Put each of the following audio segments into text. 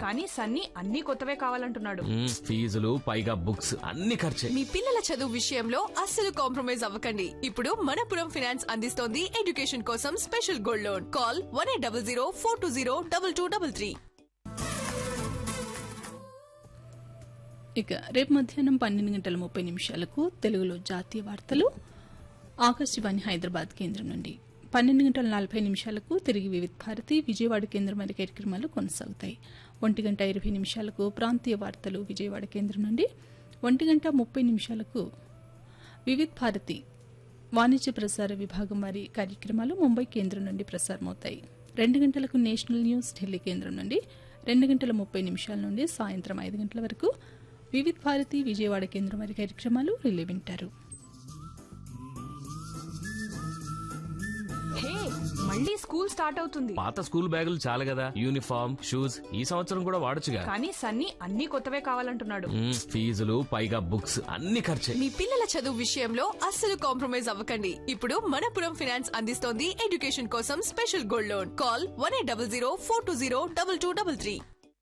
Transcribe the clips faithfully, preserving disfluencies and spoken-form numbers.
కానీ సన్నీ అన్ని కొత్తవే కావాలంటున్నాడు. మ్మ్, ఫీజులు పైగా బుక్స్ అన్ని ఖర్చే. మీ పిల్లల చదువు విషయంలో అస్సలు కాంప్రమైజ్ అవ్వకండి. ఇప్పుడు మనపురం ఫైనాన్స్ అందిస్తోంది ఎడ్యుకేషన్ కోసం special gold loan. Call one eight double zero four two zero double two double three. ఇక రేపు మధ్యాహ్నం పన్నెండు గంటల ముప్పై నిమిషాలకు తెలుగులో జాతీయ వార్తలు ఆకాశవాణి హైదరాబాద్ కేంద్రం నుండి. పన్నెండు గంటల నలభై నిమిషాలకు తిరిగి వివిధ భారతి విజయవాడ కేంద్రం వారి కార్యక్రమాలు కొనసాగుతాయి. ఒంటి గంట ఇరవై నిమిషాలకు ప్రాంతీయ వార్తలు విజయవాడ కేంద్రం నుండి. ఒంటి గంట ముప్పై నిమిషాలకు వివిధ భారతి వాణిజ్య ప్రసార విభాగం వారి కార్యక్రమాలు ముంబై కేంద్రం నుండి ప్రసారమవుతాయి. రెండు గంటలకు నేషనల్ న్యూస్ ఢిల్లీ కేంద్రం నుండి. రెండు గంటల ముప్పై నిమిషాల నుండి సాయంత్రం ఐదు గంటల వరకు వివిధ భారతి విజయవాడ కేంద్రం వారి కార్యక్రమాలు రిలే వింటారు. హే, మళ్ళీ స్కూల్ స్టార్ట్ అవుతుంది. పాత స్కూల్ బ్యాగులు చాలు కదా, యూనిఫామ్ షూస్ ఈ సంవత్సరం కూడా వాడొచ్చుగా. కానీ సన్నీ అన్ని కొత్తవే కావాలంటున్నాడు. మ్మ్, ఫీజులు పైగా బుక్స్ అన్ని ఖర్చే. మీ పిల్లల చదువు విషయంలో అస్సలు కాంప్రమైజ్ అవ్వకండి. ఇప్పుడు మనపురం ఫైనాన్స్ అందిస్తోంది ఎడ్యుకేషన్ కోసం special gold loan. Call one eight double zero four two zero double two double three.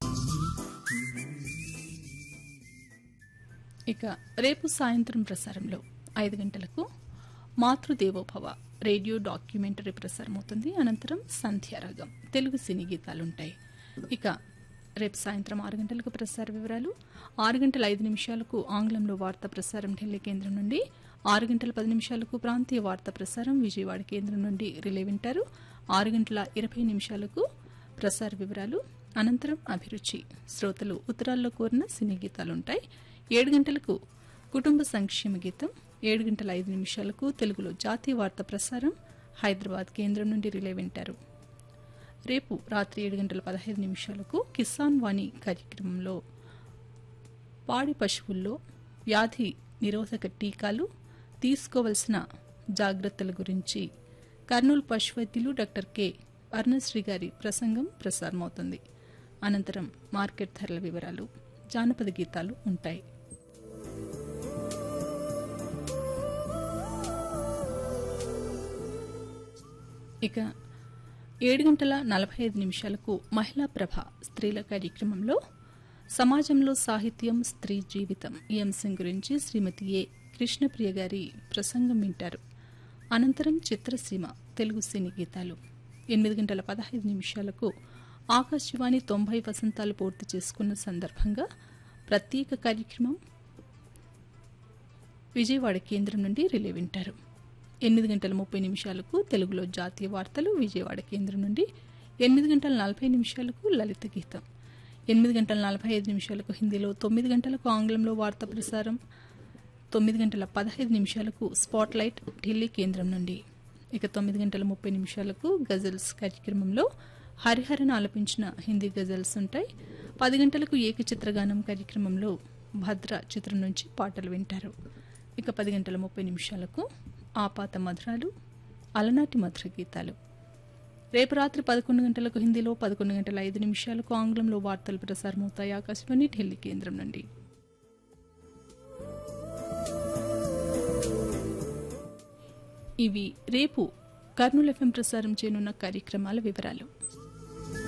ఇక రేపు సాయంత్రం ప్రసారంలో ఐదు గంటలకు మాతృదేవోభవ రేడియో డాక్యుమెంటరీ ప్రసారమవుతుంది. అనంతరం సంధ్యారాగం తెలుగు సినీ గీతాలుంటాయి. ఇక రేపు సాయంత్రం ఆరు గంటలకు ప్రసార వివరాలు. ఆరు గంటల ఐదు నిమిషాలకు ఆంగ్లంలో వార్తా ప్రసారం ఢిల్లీ కేంద్రం నుండి. ఆరు గంటల పది నిమిషాలకు ప్రాంతీయ వార్తా ప్రసారం విజయవాడ కేంద్రం నుండి రిలే వింటారు. ఆరు గంటల ఇరవై నిమిషాలకు ప్రసార వివరాలు. అనంతరం అభిరుచి శ్రోతలు ఉత్తరాల్లో కోరిన సినీ గీతాలుంటాయి. ఏడు గంటలకు కుటుంబ సంక్షేమ గీతం. ఏడు గంటల ఐదు నిమిషాలకు తెలుగులో జాతీయ వార్త ప్రసారం హైదరాబాద్ కేంద్రం నుండి రిలే వింటారు. రేపు రాత్రి ఏడు గంటల పదహైదు నిమిషాలకు కిసాన్ వాణి కార్యక్రమంలో పాడి పశువుల్లో వ్యాధి నిరోధక టీకాలు తీసుకోవలసిన జాగ్రత్తల గురించి కర్నూలు పశువైద్యులు డాక్టర్ కె అరుణశ్రీ గారి ప్రసంగం ప్రసారమవుతుంది. అనంతరం మార్కెట్ ధరల వివరాలు, జానపద గీతాలు ఉంటాయి. ఇక ఏడు గంటల నలభై ఐదు నిమిషాలకు మహిళా ప్రభ స్త్రీల కార్యక్రమంలో సమాజంలో సాహిత్యం స్త్రీ జీవితం ఈ అంశం గురించి శ్రీమతి ఏ కృష్ణప్రియ గారి ప్రసంగం వింటారు. అనంతరం చిత్రసీమ తెలుగు సినీ గీతాలు. ఎనిమిది గంటల పదహైదు నిమిషాలకు ఆకాశవాణి తొంభై వసంతాలు పూర్తి చేసుకున్న సందర్భంగా ప్రత్యేక కార్యక్రమం విజయవాడ కేంద్రం నుండి రిలే వింటారు. ఎనిమిది గంటల ముప్పై నిమిషాలకు తెలుగులో జాతీయ వార్తలు విజయవాడ కేంద్రం నుండి. ఎనిమిది గంటల నలభై నిమిషాలకు లలిత గీతం. ఎనిమిది గంటల నలభై ఐదు నిమిషాలకు హిందీలో, తొమ్మిది గంటలకు ఆంగ్లంలో వార్తా ప్రసారం. తొమ్మిది గంటల పదహైదు నిమిషాలకు స్పాట్ లైట్ ఢిల్లీ కేంద్రం నుండి. ఇక తొమ్మిది గంటల ముప్పై నిమిషాలకు గజల్స్ కార్యక్రమంలో హరిహరన్ ఆలపించిన హిందీ గజల్స్ ఉంటాయి. పది గంటలకు ఏకచిత్రగానం కార్యక్రమంలో భద్ర చిత్రం నుంచి పాటలు వింటారు. ఇక పది గంటల ముప్పై నిమిషాలకు ఆపాత మధురాలు అలనాటి మధుర గీతాలు. రేపు రాత్రి పదకొండు గంటలకు హిందీలో, పదకొండు గంటల ఐదు నిమిషాలకు ఆంగ్లంలో వార్తలు ప్రసారమవుతాయి ఆకాశవాణి ఢిల్లీ కేంద్రం నుండి. ఇవి రేపు కర్నూలు ఎఫ్ఎం ప్రసారం చేయనున్న కార్యక్రమాల వివరాలు.